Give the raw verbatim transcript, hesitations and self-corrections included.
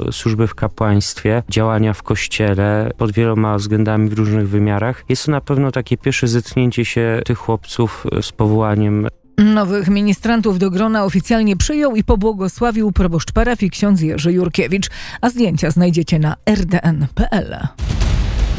służby w kapłaństwie, działania w kościele pod wieloma względami w różnych wymiarach. Jest to na pewno takie pierwsze zetknięcie się tych chłopców z powołaniem. Nowych ministrantów do grona oficjalnie przyjął i pobłogosławił proboszcz parafii ksiądz Jerzy Jurkiewicz, a zdjęcia znajdziecie na r d n kropka p l.